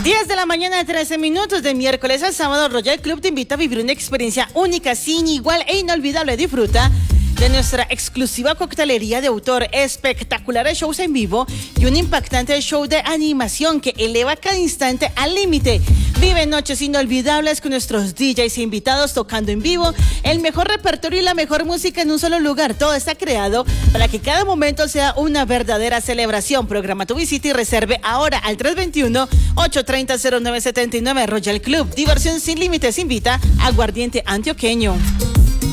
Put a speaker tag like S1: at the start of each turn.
S1: 10 de la mañana, 13 minutos, de miércoles a sábado. Royal Club te invita a vivir una experiencia única, sin igual e inolvidable. Disfruta de nuestra exclusiva coctelería de autor, espectaculares shows en vivo y un impactante show de animación que eleva cada instante al límite. Vive noches inolvidables con nuestros DJs e invitados tocando en vivo el mejor repertorio y la mejor música en un solo lugar. Todo está creado para que cada momento sea una verdadera celebración. Programa tu visita y reserve ahora al 321-830-0979. Royal Club, diversión sin límites. Invita Aguardiente Antioqueño.